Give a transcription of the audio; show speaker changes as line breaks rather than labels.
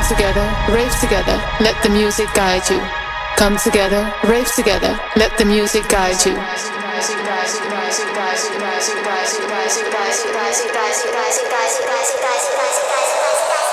together, rave together, let the music guide you. Come together, rave together, let the music guide you.